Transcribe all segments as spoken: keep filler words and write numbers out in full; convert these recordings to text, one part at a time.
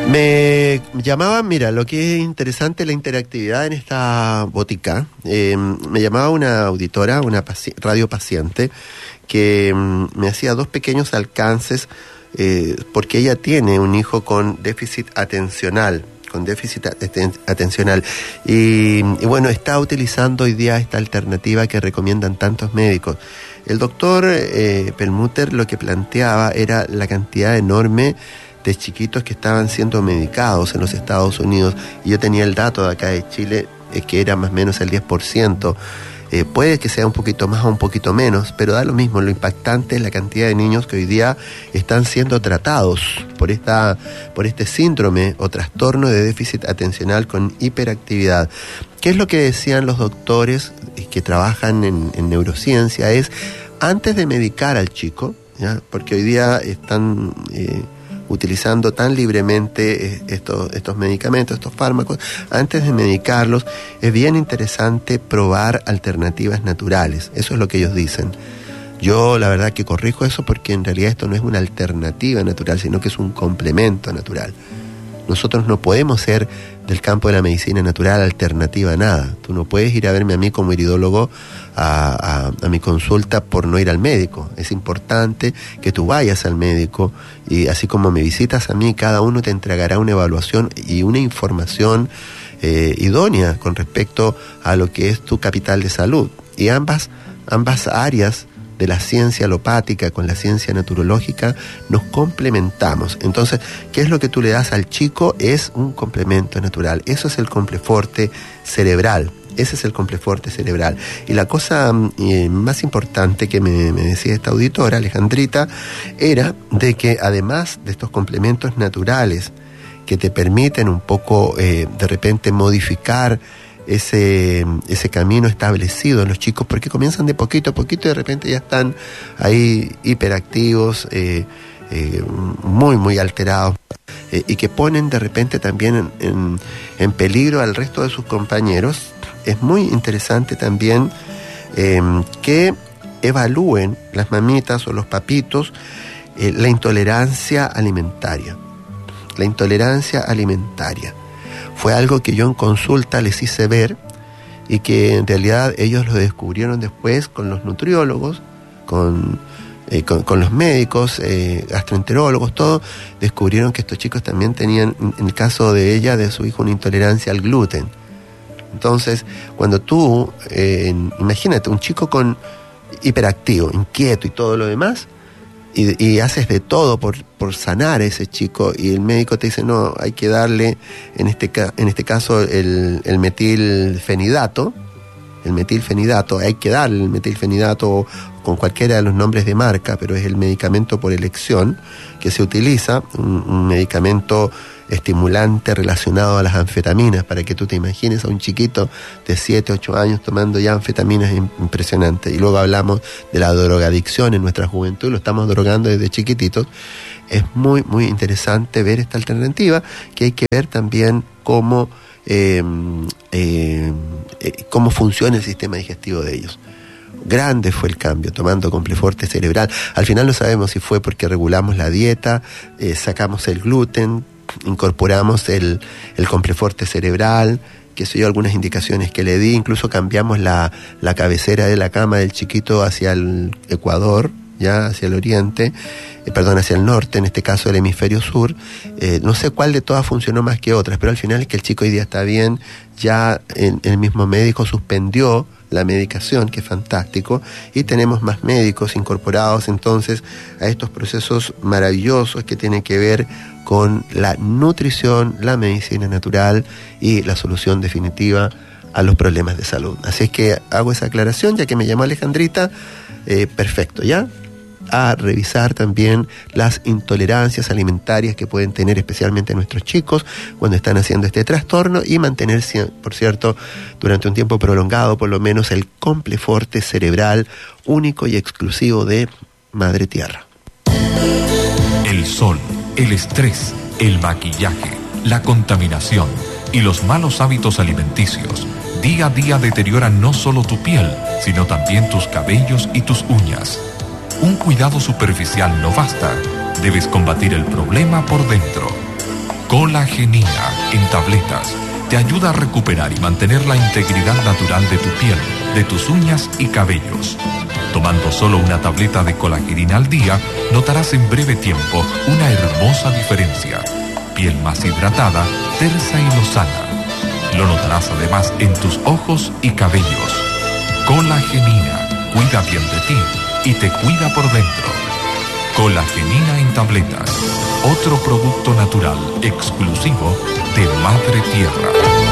Me llamaba, mira, lo que es interesante la interactividad en esta botica, eh, me llamaba una auditora, una paci- radio paciente, que mm, me hacía dos pequeños alcances, eh, porque ella tiene un hijo con déficit atencional, con déficit aten- atencional, y, y bueno, está utilizando hoy día esta alternativa que recomiendan tantos médicos. El doctor eh, Perlmutter lo que planteaba era la cantidad enorme de chiquitos que estaban siendo medicados en los Estados Unidos, y yo tenía el dato de acá de Chile, eh, que era más o menos el diez por ciento. Eh, puede que sea un poquito más o un poquito menos, pero da lo mismo. Lo impactante es la cantidad de niños que hoy día están siendo tratados por esta, por este síndrome o trastorno de déficit atencional con hiperactividad. ¿Qué es lo que decían los doctores que trabajan en, en neurociencia? Es, antes de medicar al chico, ¿ya? Porque hoy día están eh, utilizando tan libremente estos, estos medicamentos, estos fármacos, antes de medicarlos, es bien interesante probar alternativas naturales. Eso es lo que ellos dicen. Yo la verdad que corrijo eso, porque en realidad esto no es una alternativa natural, sino que es un complemento natural. Nosotros no podemos ser del campo de la medicina natural alternativa a nada. Tú no puedes ir a verme a mí como iridólogo a, a, a mi consulta por no ir al médico. Es importante que tú vayas al médico, y así como me visitas a mí, cada uno te entregará una evaluación y una información eh, idónea con respecto a lo que es tu capital de salud. Y ambas, ambas áreas de la ciencia alopática con la ciencia naturológica nos complementamos. Entonces, ¿qué es lo que tú le das al chico? Es un complemento natural. Eso es el compleforte cerebral. Ese es el compleforte cerebral. Y la cosa eh, más importante que me, me decía esta auditora, Alejandrita, era de que además de estos complementos naturales que te permiten un poco eh, de repente modificar ese, ese camino establecido en los chicos, porque comienzan de poquito a poquito y de repente ya están ahí hiperactivos, eh, eh, muy muy alterados, eh, y que ponen de repente también en, en, en peligro al resto de sus compañeros. Es muy interesante también eh, que evalúen las mamitas o los papitos eh, la intolerancia alimentaria. La intolerancia alimentaria fue algo que yo en consulta les hice ver, y que en realidad ellos lo descubrieron después con los nutriólogos, con, eh, con, con los médicos, eh, gastroenterólogos, todo, descubrieron que estos chicos también tenían, en el caso de ella, de su hijo, una intolerancia al gluten. Entonces, cuando tú, eh, imagínate, un chico con hiperactivo, inquieto y todo lo demás, Y, y haces de todo por, por sanar a ese chico, y el médico te dice, no, hay que darle, en este, en este caso, el, el metilfenidato, el metilfenidato, hay que darle el metilfenidato con cualquiera de los nombres de marca, pero es el medicamento por elección que se utiliza, un, un medicamento estimulante relacionado a las anfetaminas, para que tú te imagines a un chiquito de siete, ocho años tomando ya anfetaminas, impresionante. Y luego hablamos de la drogadicción en nuestra juventud, lo estamos drogando desde chiquititos. Es muy, muy interesante ver esta alternativa, que hay que ver también cómo, eh, eh, eh, cómo funciona el sistema digestivo de ellos. Grande fue el cambio tomando compleforte cerebral. Al final no sabemos si fue porque regulamos la dieta, eh, sacamos el gluten, incorporamos el, el compleforte cerebral, que sé yo, algunas indicaciones que le di, incluso cambiamos la, la cabecera de la cama del chiquito hacia el Ecuador, ya hacia el oriente, eh, perdón, hacia el norte, en este caso el hemisferio sur. Eh, no sé cuál de todas funcionó más que otras, pero al final es que el chico hoy día está bien, ya el, el mismo médico suspendió la medicación, que es fantástico, y tenemos más médicos incorporados entonces a estos procesos maravillosos que tienen que ver con la nutrición, la medicina natural y la solución definitiva a los problemas de salud. Así es que hago esa aclaración, ya que me llamó Alejandrita, eh, perfecto, ¿ya? A revisar también las intolerancias alimentarias que pueden tener especialmente nuestros chicos cuando están haciendo este trastorno, y mantener, por cierto, durante un tiempo prolongado, por lo menos, el compleforte cerebral único y exclusivo de Madre Tierra. El sol, el estrés, el maquillaje, la contaminación y los malos hábitos alimenticios día a día deterioran no solo tu piel, sino también tus cabellos y tus uñas. Un cuidado superficial no basta. Debes combatir el problema por dentro. Colagenina en tabletas te ayuda a recuperar y mantener la integridad natural de tu piel, de tus uñas y cabellos. Tomando solo una tableta de colagenina al día, notarás en breve tiempo una hermosa diferencia. Piel más hidratada, tersa y lozana. Lo notarás además en tus ojos y cabellos. Colagenina cuida bien de ti y te cuida por dentro. Colagenina en tabletas. Otro producto natural exclusivo de Madre Tierra.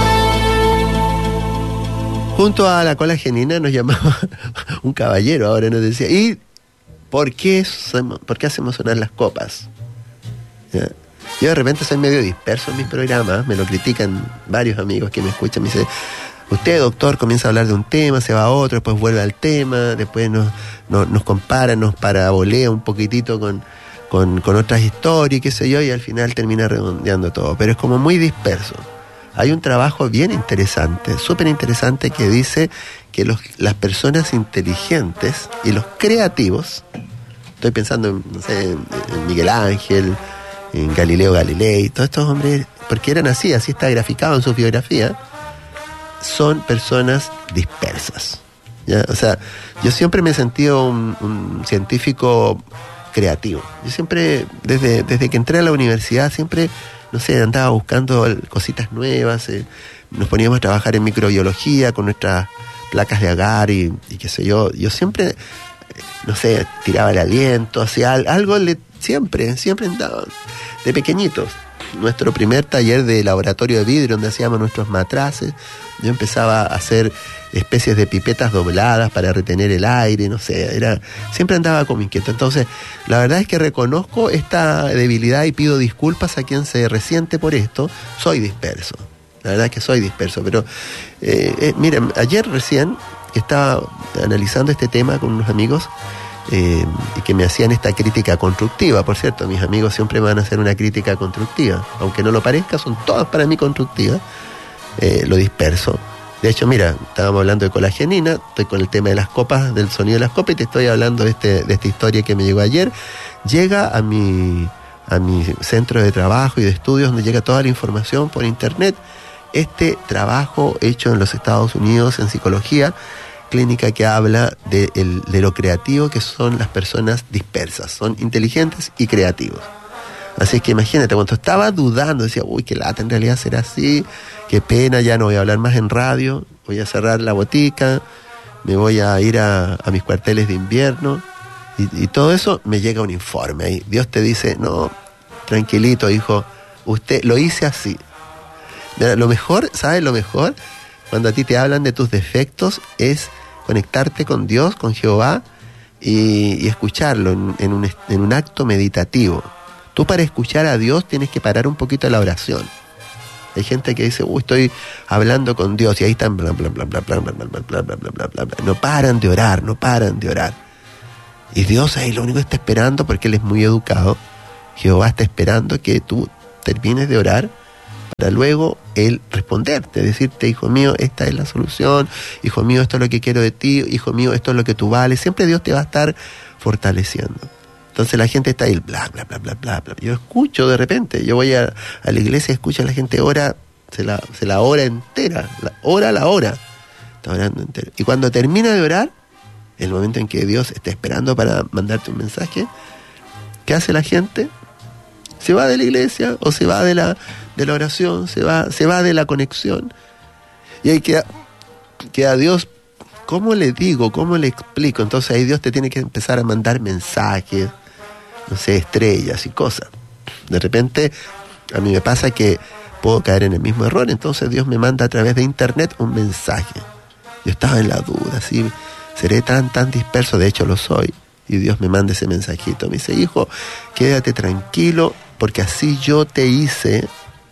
Junto a la colagenina nos llamaba un caballero, ahora nos decía, ¿y por qué, por qué hacemos sonar las copas? ¿Ya? Yo de repente soy medio disperso en mis programas, me lo critican varios amigos que me escuchan, me dicen, usted, doctor, comienza a hablar de un tema, se va a otro, después vuelve al tema, después nos, nos, nos compara, nos parabolea un poquitito con, con, con otras historias, qué sé yo, y al final termina redondeando todo, pero es como muy disperso. Hay un trabajo bien interesante, súper interesante, que dice que los, las personas inteligentes y los creativos, estoy pensando en, no sé, en Miguel Ángel, en Galileo Galilei, todos estos hombres, porque eran así, así está graficado en su biografía, son personas dispersas, ¿ya? O sea, yo siempre me he sentido un, un científico creativo. Yo siempre, desde, desde que entré a la universidad, siempre, no sé, andaba buscando cositas nuevas, eh, nos poníamos a trabajar en microbiología con nuestras placas de agar y, y qué sé yo. Yo siempre, no sé, tiraba el aliento, hacía algo, le, siempre, siempre andaba, de pequeñitos. Nuestro primer taller de laboratorio de vidrio, donde hacíamos nuestros matraces, yo empezaba a hacer especies de pipetas dobladas para retener el aire, no sé, era, siempre andaba como inquieto. Entonces, la verdad es que reconozco esta debilidad y pido disculpas a quien se resiente por esto. Soy disperso, la verdad es que soy disperso, pero eh, eh, miren, ayer recién estaba analizando este tema con unos amigos eh, y que me hacían esta crítica constructiva. Por cierto, mis amigos siempre me van a hacer una crítica constructiva, aunque no lo parezca, son todas para mí constructivas. Eh, lo disperso. De hecho, mira, estábamos hablando de colagenina, estoy con el tema de las copas, del sonido de las copas, y te estoy hablando de, este, de esta historia que me llegó ayer. Llega a mi, a mi centro de trabajo y de estudios, donde llega toda la información por internet, este trabajo hecho en los Estados Unidos en psicología clínica, que habla de, el, de lo creativo que son las personas dispersas, son inteligentes y creativos. Así que imagínate, cuando estaba dudando, decía, uy, qué lata, en realidad será así, qué pena, ya no voy a hablar más en radio, voy a cerrar la botica, me voy a ir a, a mis cuarteles de invierno, y, y todo eso, me llega un informe ahí. Dios te dice, no, tranquilito, hijo, usted lo hice así. Mira, lo mejor, ¿sabes lo mejor? Cuando a ti te hablan de tus defectos, es conectarte con Dios, con Jehová, y, y escucharlo en, en, un, en un acto meditativo. Tú, para escuchar a Dios, tienes que parar un poquito la oración. Hay gente que dice, uy, estoy hablando con Dios, y ahí están bla bla bla bla bla bla bla bla bla bla bla bla bla bla. No paran de orar, no paran de orar. Y Dios ahí lo único que está esperando, porque Él es muy educado, Jehová está esperando que tú termines de orar para luego Él responderte, decirte, hijo mío, esta es la solución, hijo mío, esto es lo que quiero de ti, hijo mío, esto es lo que tú vales. Siempre Dios te va a estar fortaleciendo. Entonces la gente está ahí, bla, bla, bla, bla, bla, bla. Yo escucho de repente, yo voy a, a la iglesia, escucho a la gente ora, se la, se la ora entera, la hora a la hora, está orando entero. Y cuando termina de orar, el momento en que Dios está esperando para mandarte un mensaje, ¿qué hace la gente? Se va de la iglesia, o se va de la, de la oración, se va, se va de la conexión. Y ahí queda, queda Dios. ¿Cómo le digo? ¿Cómo le explico? Entonces ahí Dios te tiene que empezar a mandar mensajes, no sé, estrellas y cosas. De repente, a mí me pasa que puedo caer en el mismo error, entonces Dios me manda a través de internet un mensaje. Yo estaba en la duda, ¿sí? ¿Seré tan, tan disperso? De hecho lo soy. Y Dios me manda ese mensajito. Me dice, hijo, quédate tranquilo, porque así yo te hice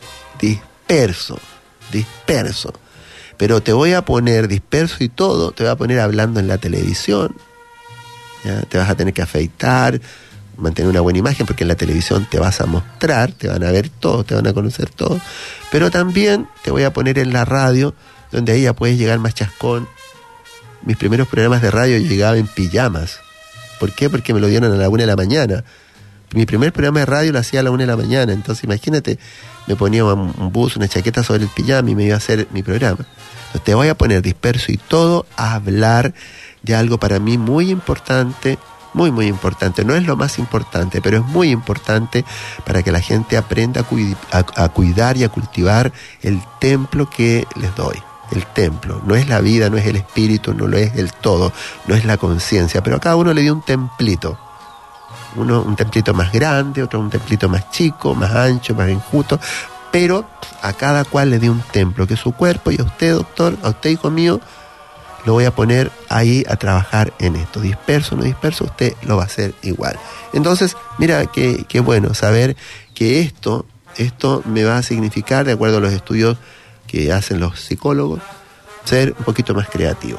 disperso, disperso. Pero te voy a poner disperso y todo, te voy a poner hablando en la televisión, ¿ya? Te vas a tener que afeitar, mantener una buena imagen, porque en la televisión te vas a mostrar, te van a ver todo, te van a conocer todo. Pero también te voy a poner en la radio, donde ahí ya puedes llegar más chascón. Mis primeros programas de radio yo llegaba en pijamas. ¿Por qué? Porque me lo dieron a la una de la mañana. mi primer programa de radio lo hacía a la una de la mañana, entonces imagínate, me ponía un, un bus, una chaqueta sobre el pijama y me iba a hacer mi programa. Entonces te voy a poner disperso y todo a hablar de algo para mí muy importante, muy muy importante, no es lo más importante, pero es muy importante para que la gente aprenda a, cuid- a, a cuidar y a cultivar el templo que les doy. El templo, no es la vida, no es el espíritu, no lo es el todo, no es la conciencia, pero a cada uno le dio un templito. Uno un templito más grande, otro un templito más chico, más ancho, más enjuto, pero a cada cual le dio un templo, que es su cuerpo, y a usted, doctor, a usted, hijo mío, lo voy a poner ahí a trabajar en esto. Disperso o no disperso, usted lo va a hacer igual. Entonces, mira qué, qué bueno saber que esto, esto me va a significar, de acuerdo a los estudios que hacen los psicólogos, ser un poquito más creativo.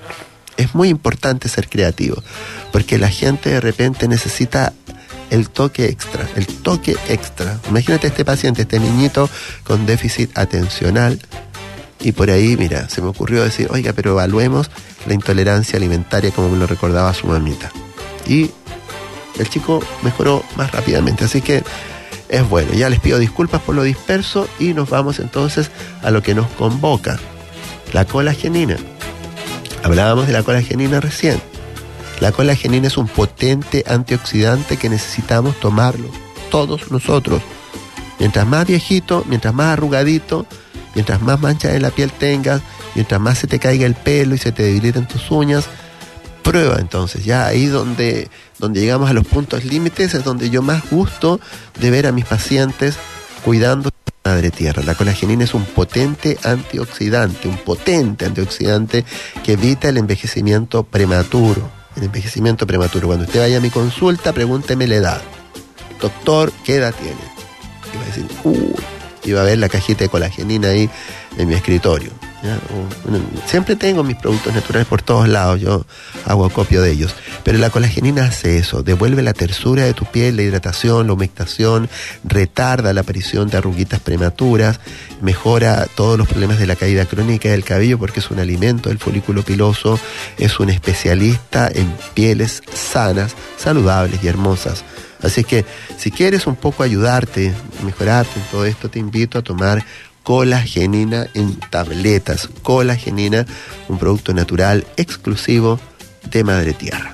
Es muy importante ser creativo, porque la gente de repente necesita el toque extra, el toque extra. Imagínate este paciente, este niñito con déficit atencional, y por ahí, mira, se me ocurrió decir, oiga, pero evaluemos la intolerancia alimentaria como me lo recordaba su mamita. Y el chico mejoró más rápidamente, así que es bueno. Ya les pido disculpas por lo disperso y nos vamos entonces a lo que nos convoca, la colagenina. Hablábamos de la colagenina recién. La colagenina es un potente antioxidante que necesitamos tomarlo todos nosotros. Mientras más viejito, mientras más arrugadito, mientras más manchas en la piel tengas, mientras más se te caiga el pelo y se te debiliten tus uñas, prueba entonces. Ya ahí donde, donde llegamos a los puntos límites es donde yo más gusto de ver a mis pacientes cuidando de la madre tierra. La colagenina es un potente antioxidante, un potente antioxidante que evita el envejecimiento prematuro. El envejecimiento prematuro. Cuando usted vaya a mi consulta, pregúnteme la edad. Doctor, ¿qué edad tiene? Y va a decir, uy, y va a ver la cajita de colagenina ahí en mi escritorio. ¿Ya? O, bueno, siempre tengo mis productos naturales por todos lados, yo hago acopio de ellos, pero la colagenina hace eso, devuelve la tersura de tu piel, la hidratación, la humectación, retarda la aparición de arruguitas prematuras, mejora todos los problemas de la caída crónica del cabello porque es un alimento del folículo piloso, es un especialista en pieles sanas, saludables y hermosas. Así que si quieres un poco ayudarte, mejorarte en todo esto, te invito a tomar colagenina en tabletas. Colagenina, un producto natural exclusivo de Madre Tierra.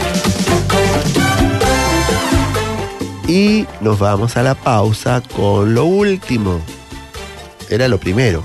Y nos vamos a la pausa con lo último. Era lo primero.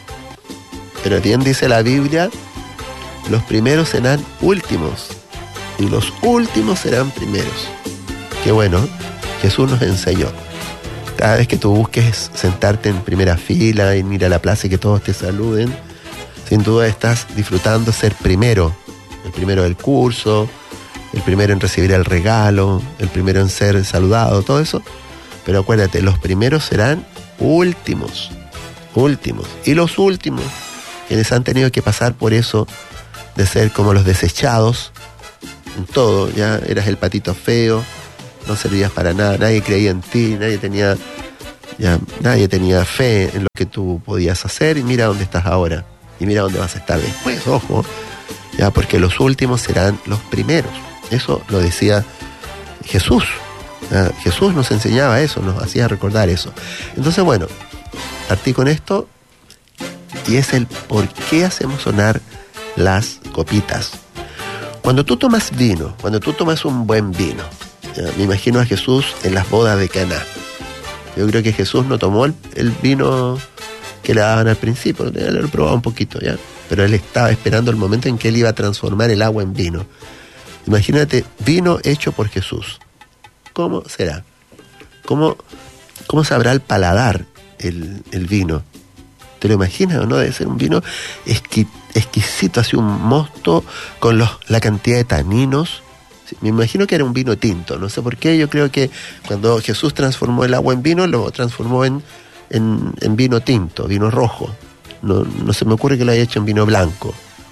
Pero bien dice la Biblia, los primeros serán últimos y los últimos serán primeros. Qué bueno, Jesús nos enseñó. Cada vez que tú busques sentarte en primera fila y ir a la plaza y que todos te saluden, sin duda estás disfrutando ser primero. El primero del curso, el primero en recibir el regalo, el primero en ser saludado, todo eso. Pero acuérdate, los primeros serán últimos, últimos. Y los últimos, quienes han tenido que pasar por eso de ser como los desechados en todo, ya eras el patito feo, no servías para nada, nadie creía en ti, nadie tenía, ya, nadie tenía fe en lo que tú podías hacer, y mira dónde estás ahora, y mira dónde vas a estar después, ojo, ya, porque los últimos serán los primeros. Eso lo decía Jesús. Ya, Jesús nos enseñaba eso, nos hacía recordar eso. Entonces, bueno, partí con esto, y es el por qué hacemos sonar las copitas. Cuando tú tomas vino, cuando tú tomas un buen vino, me imagino a Jesús en las bodas de Caná. Yo creo que Jesús no tomó el, el vino que le daban al principio, lo probaba un poquito ya, pero él estaba esperando el momento en que él iba a transformar el agua en vino. Imagínate, vino hecho por Jesús. ¿Cómo será? ¿Cómo, cómo sabrá el paladar el, el vino? ¿Te lo imaginas o no? Debe ser un vino exqui, exquisito, así un mosto con los, la cantidad de taninos. Me imagino que era un vino tinto, no sé por qué. Yo creo que cuando Jesús transformó el agua en vino, lo transformó en, en, en vino tinto, vino rojo. No, no se me ocurre que lo haya hecho en vino blanco.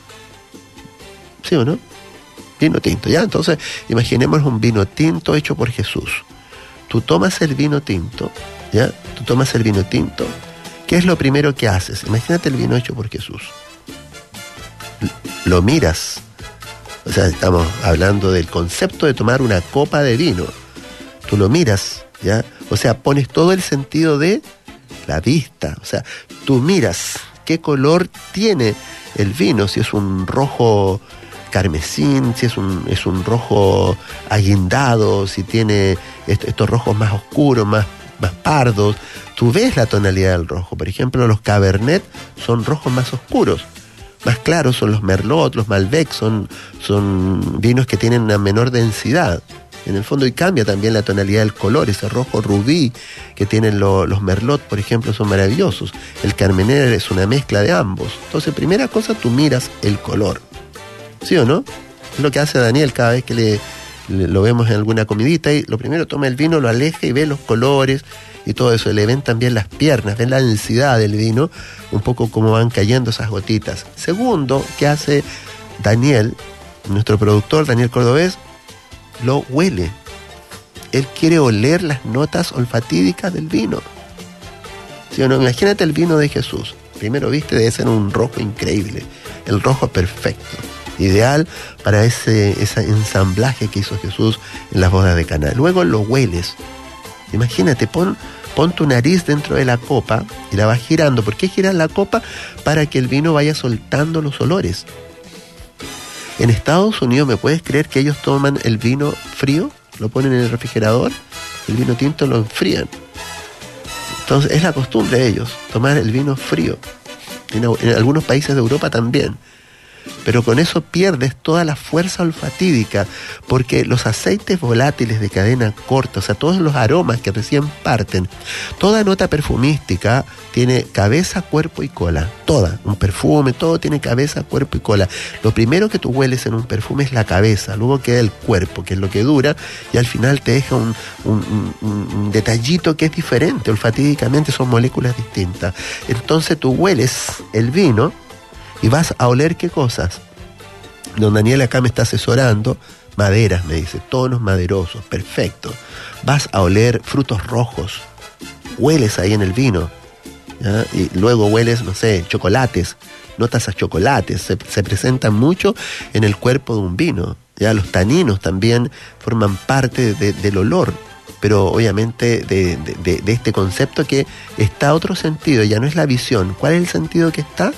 ¿Sí o no? Vino tinto, ¿ya? Entonces, imaginemos un vino tinto hecho por Jesús. Tú tomas el vino tinto, ¿ya? Tú tomas el vino tinto. ¿Qué es lo primero que haces? Imagínate el vino hecho por Jesús. Lo miras. O sea, estamos hablando del concepto de tomar una copa de vino. tú lo miras, ¿ya? O sea, pones todo el sentido de la vista. O sea, tú miras qué color tiene el vino, si es un rojo carmesín, si es un, es un rojo aguindado, si tiene est- estos rojos más oscuros, más, más pardos. Tú ves la tonalidad del rojo. Por ejemplo, los Cabernet son rojos más oscuros. Más claros son los Merlot, los Malbec, son, son vinos que tienen una menor densidad. En el fondo, y cambia también la tonalidad del color. Ese rojo rubí que tienen lo, los Merlot, por ejemplo, son maravillosos. El Carmener es una mezcla de ambos. Entonces, primera cosa, tú miras el color. ¿Sí o no? Es lo que hace Daniel cada vez que le, le lo vemos en alguna comidita. Y lo primero, toma el vino, lo aleja y ve los colores y todo eso. Le ven también las piernas, ven la densidad del vino, un poco cómo van cayendo esas gotitas. Segundo, ¿qué hace Daniel, nuestro productor, Daniel Cordobés? Lo huele. Él quiere oler las notas olfatídicas del vino. ¿Sí o no? Imagínate el vino de Jesús. Primero viste, debe ser un rojo increíble. El rojo perfecto. Ideal para ese, ese ensamblaje que hizo Jesús en las bodas de Caná. Luego lo hueles. Imagínate, pon, pon tu nariz dentro de la copa y la vas girando. ¿Por qué giras la copa? Para que el vino vaya soltando los olores. En Estados Unidos, ¿me puedes creer que ellos toman el vino frío? Lo ponen en el refrigerador, el vino tinto lo enfrían. Entonces, es la costumbre de ellos, tomar el vino frío. En, en algunos países de Europa también. Pero con eso pierdes toda la fuerza olfatídica, porque los aceites volátiles de cadena corta, o sea, todos los aromas que recién parten, toda nota perfumística tiene cabeza, cuerpo y cola. Toda, un perfume, todo tiene cabeza, cuerpo y cola. Lo primero que tú hueles en un perfume es la cabeza, luego queda el cuerpo, que es lo que dura, y al final te deja un, un, un, un detallito que es diferente. Olfatídicamente son moléculas distintas. Entonces tú hueles el vino y vas a oler qué cosas. Don Daniel acá me está asesorando. Maderas, me dice, tonos maderosos, perfecto. Vas a oler frutos rojos. Hueles ahí en el vino, ¿ya? Y luego hueles, no sé, chocolates. Notas a chocolates. Se, se presentan mucho en el cuerpo de un vino, ¿ya? Los taninos también forman parte de, del olor. Pero obviamente de, de, de, de este concepto que está otro sentido. Ya no es la visión. ¿Cuál es el sentido que está?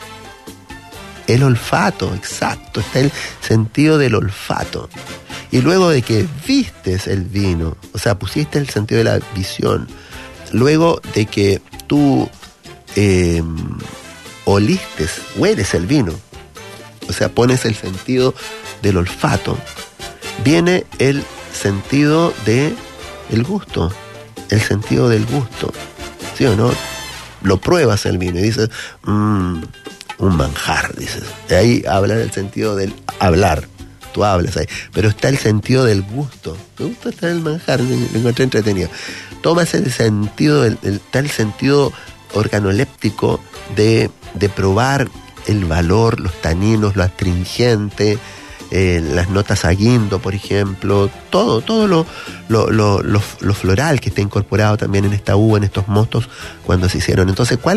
El olfato, exacto, está el sentido del olfato. Y luego de que vistes el vino, o sea, pusiste el sentido de la visión, luego de que tú eh, olistes, hueles el vino, o sea, pones el sentido del olfato, viene el sentido de el gusto, el sentido del gusto, ¿sí o no? Lo pruebas el vino y dices, mmm, un manjar, dices. De ahí habla el sentido del hablar. Tú hablas ahí. Pero está el sentido del gusto. Me gusta estar el manjar, lo encontré entretenido. Tomas el sentido, el, el, está el sentido organoléptico de, de probar el valor, los taninos, lo astringente, eh, las notas a guindo, por ejemplo, todo, todo lo, lo, lo, lo, lo floral que está incorporado también en esta uva, en estos mostos, cuando se hicieron. Entonces, ¿cuál